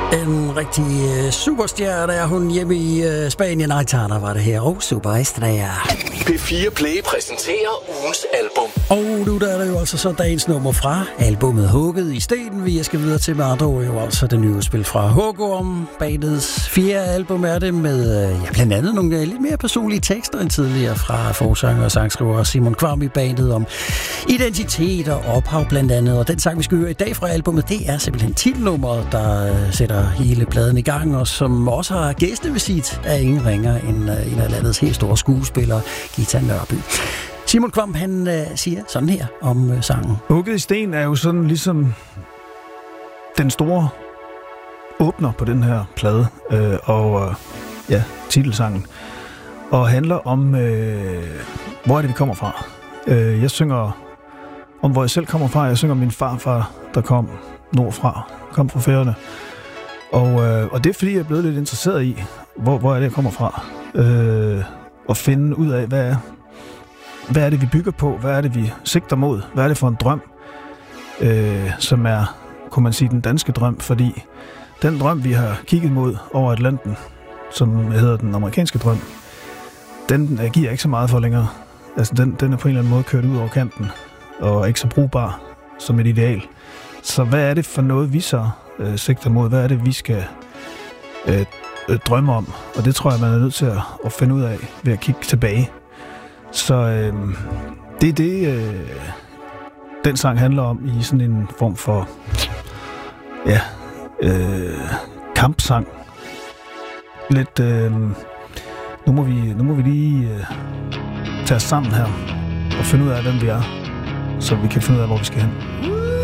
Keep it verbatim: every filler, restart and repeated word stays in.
En rigtig uh, superstjerne er hun hjemme i uh, Spanien. Aitana var det her, og Superestrella. P fire Play præsenterer ugens album. Og nu der er det jo altså så dagens nummer fra albumet Hugget i Sten. Vi skal videre til med andre ord, jo altså det nye spil fra Hugorm. Bandets fjerde album er det med ja, blandt andet nogle lidt mere personlige tekster end tidligere fra forsanger og sangskriver Simon Kvam i bandet om identitet og ophav blandt andet. Og den sang, vi skal høre i dag fra albumet, det er simpelthen titelnummeret, der uh, sætter hele pladen i gang, og som også har gæstevisit af ingen ringer end uh, en af landets helt store skuespillere, Gita Nørby. Simon Kvam, han øh, siger sådan her om øh, sangen. Hugget i Sten er jo sådan ligesom den store åbner på den her plade, øh, og øh, ja, titelsangen, og handler om, øh, hvor er det, vi kommer fra. Øh, jeg synger om, hvor jeg selv kommer fra. Jeg synger om min farfar, der kom nordfra, kom fra Færøerne. Og, øh, og det er, fordi jeg er blevet lidt interesseret i, hvor, hvor er det, jeg kommer fra. Øh, og finde ud af, hvad er Hvad er det, vi bygger på? Hvad er det, vi sigter mod? Hvad er det for en drøm, øh, som er, kunne man sige, den danske drøm? Fordi den drøm, vi har kigget mod over Atlanten, som hedder den amerikanske drøm, den øh, giver ikke så meget for længere. Altså, den, den er på en eller anden måde kørt ud over kanten, og ikke så brugbar som et ideal. Så hvad er det for noget, vi så øh, sigter mod? Hvad er det, vi skal øh, øh, drømme om? Og det tror jeg, man er nødt til at, at finde ud af ved at kigge tilbage. Så øh, det er det, øh, den sang handler om i sådan en form for ja, øh, kampsang. Lidt, øh, nu, må vi, nu må vi lige øh, tage os sammen her og finde ud af, hvem vi er, så vi kan finde ud af, hvor vi skal hen.